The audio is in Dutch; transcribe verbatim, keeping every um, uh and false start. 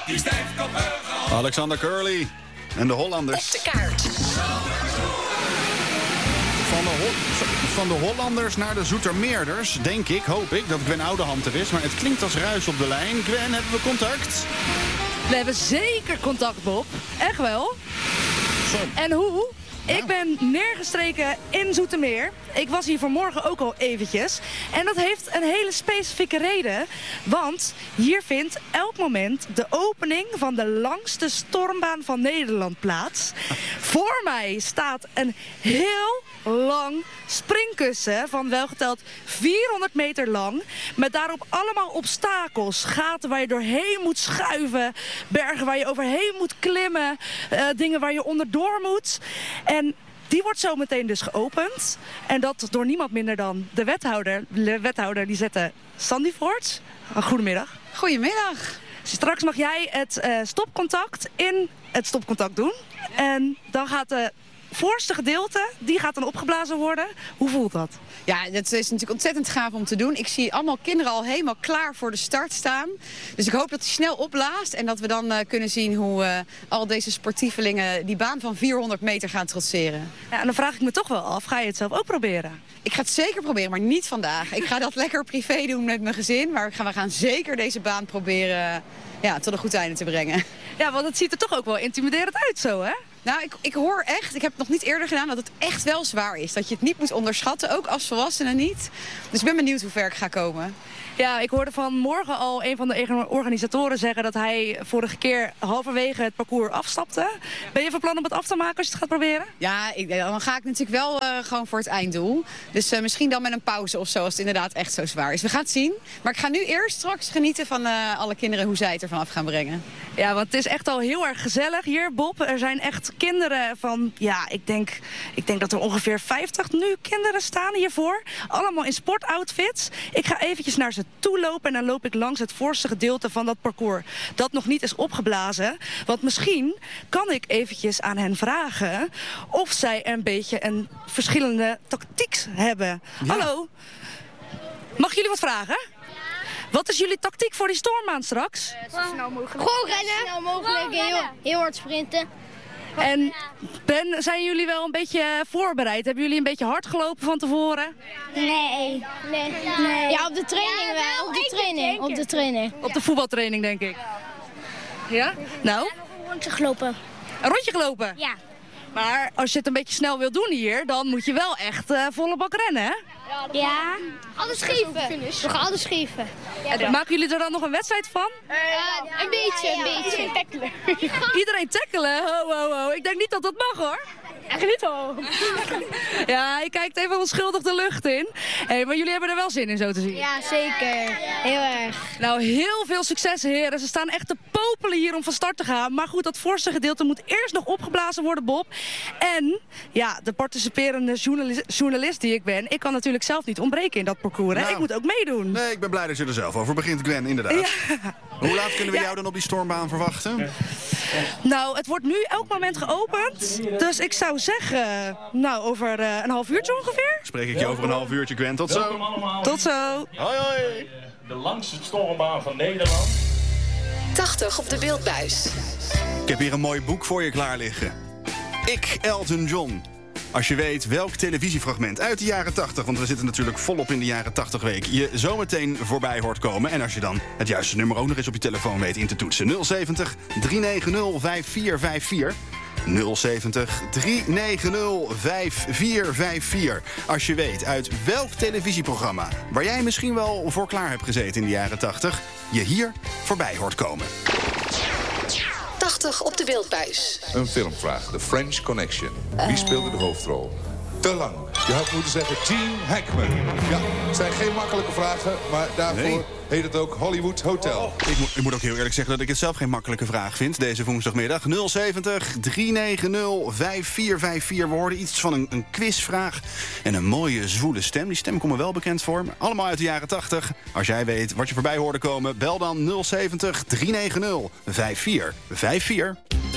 die stijfkoppige Alexander Curly en de Hollanders. Op de kaart. Van de, Ho- van de Hollanders naar de Zoetermeerders, denk ik, hoop ik, dat Gwen Oudehand er is. Maar het klinkt als ruis op de lijn. Gwen, hebben we contact? We hebben zeker contact, Bob. Echt wel. Zo. En hoe? Ja. Ik ben neergestreken in Zoetermeer. Ik was hier vanmorgen ook al eventjes. En dat heeft een hele specifieke reden. Want hier vindt elk moment de opening van de langste stormbaan van Nederland plaats. Voor mij staat een heel lang springkussen van welgeteld vierhonderd meter lang. Met daarop allemaal obstakels. Gaten waar je doorheen moet schuiven. Bergen waar je overheen moet klimmen. Uh, dingen waar je onderdoor moet. En die wordt zo meteen dus geopend. En dat door niemand minder dan de wethouder. De wethouder Lisette Sandyvoort. Goedemiddag. Goedemiddag. Straks mag jij het uh, stopcontact in het stopcontact doen. En dan gaat de voorste gedeelte, die gaat dan opgeblazen worden. Hoe voelt dat? Ja, dat is natuurlijk ontzettend gaaf om te doen. Ik zie allemaal kinderen al helemaal klaar voor de start staan. Dus ik hoop dat hij snel opblaast en dat we dan uh, kunnen zien hoe uh, al deze sportievelingen die baan van vierhonderd meter gaan trotseren. Ja, en dan vraag ik me toch wel af, ga je het zelf ook proberen? Ik ga het zeker proberen, maar niet vandaag. Ik ga dat lekker privé doen met mijn gezin, maar we gaan, we gaan zeker deze baan proberen ja, tot een goed einde te brengen. Ja, want het ziet er toch ook wel intimiderend uit zo, hè? Nou, ik, ik hoor echt, ik heb het nog niet eerder gedaan, dat het echt wel zwaar is. Dat je het niet moet onderschatten, ook als volwassene niet. Dus ik ben benieuwd hoe ver ik ga komen. Ja, ik hoorde vanmorgen al een van de organisatoren zeggen dat hij vorige keer halverwege het parcours afstapte. Ben je van plan om het af te maken als je het gaat proberen? Ja, ik, dan ga ik natuurlijk wel uh, gewoon voor het einddoel. Dus uh, misschien dan met een pauze of zo, als het inderdaad echt zo zwaar is. We gaan het zien. Maar ik ga nu eerst straks genieten van uh, alle kinderen, hoe zij het ervan af gaan brengen. Ja, want het is echt al heel erg gezellig hier, Bob. Er zijn echt kinderen van, ja, ik denk, ik denk dat er ongeveer vijftig nu kinderen staan hiervoor. Allemaal in sportoutfits. Ik ga eventjes naar ze toe lopen en dan loop ik langs het voorste gedeelte van dat parcours dat nog niet is opgeblazen. Want misschien kan ik eventjes aan hen vragen of zij een beetje een verschillende tactiek hebben. Ja. Hallo, mag jullie wat vragen? Wat is jullie tactiek voor die stormbaan straks? Uh, zo snel mogelijk. Gewoon rennen. Zo snel mogelijk. Heel, heel hard sprinten. En Ben, zijn jullie wel een beetje voorbereid? Hebben jullie een beetje hard gelopen van tevoren? Nee. Nee. nee. Ja, op de training wel. Op de training. Op de training. Op de voetbaltraining, denk ik. Ja? Nou? Een rondje gelopen. Een rondje gelopen? Ja. Maar als je het een beetje snel wil doen hier, dan moet je wel echt uh, volle bak rennen, hè? Ja. Alles schieven. We gaan alles schieven. Ja. Maken jullie er dan nog een wedstrijd van? Uh, ja, een beetje, een ja, beetje. Iedereen tackelen. Iedereen tackelen? Ho, ho, ho. Ik denk niet dat dat mag, hoor. Echt niet hoor. Ja, hij kijkt even onschuldig de lucht in. Hey, maar jullie hebben er wel zin in, zo te zien. Ja, zeker. Heel erg. Nou, heel veel succes, heren. Ze staan echt te popelen hier om van start te gaan. Maar goed, dat voorste gedeelte moet eerst nog opgeblazen worden, Bob. En, ja, de participerende journalist, journalist die ik ben, ik kan natuurlijk zelf niet ontbreken in dat parcours. Nou, ik moet ook meedoen. Nee, ik ben blij dat je er zelf over begint, Gwen, inderdaad. Ja. Hoe laat kunnen we ja. jou dan op die stormbaan verwachten? Ja. Nou, het wordt nu elk moment geopend. Dus ik zou zeggen, nou, over uh, een half uurtje ongeveer. Spreek ik je over een half uurtje, Gwen. Tot zo. Tot zo. Hoi, hoi. De langste stormbaan van Nederland. tachtig op de beeldbuis. Ik heb hier een mooi boek voor je klaar liggen. Ik, Elton John. Als je weet welk televisiefragment uit de jaren tachtig... want we zitten natuurlijk volop in de jaren tachtig week... je zometeen voorbij hoort komen. En als je dan het juiste nummer ook nog eens op je telefoon weet in te toetsen. nul zeventig, drie negen nul, vijf vier vijf vier. nul zeventig, drie negen nul, vijf vier vijf vier. Als je weet uit welk televisieprogramma... waar jij misschien wel voor klaar hebt gezeten in de jaren tachtig... je hier voorbij hoort komen. tachtig op de beeldbuis. Een filmvraag, The French Connection. Wie speelde de hoofdrol? Te lang. Je had moeten zeggen Gene Hackman. Ja, het zijn geen makkelijke vragen, maar daarvoor nee. heet het ook Hollywood Hotel. Oh. Ik, mo- ik moet ook heel eerlijk zeggen dat ik het zelf geen makkelijke vraag vind, deze woensdagmiddag. nul zeventig, drie negen nul, vijf vier vijf vier. We hoorden iets van een, een quizvraag en een mooie zwoele stem. Die stem komt me wel bekend voor. Allemaal uit de jaren tachtig. Als jij weet wat je voorbij hoorde komen, bel dan nul zeventig, drie negen nul, vijf vier vijf vier.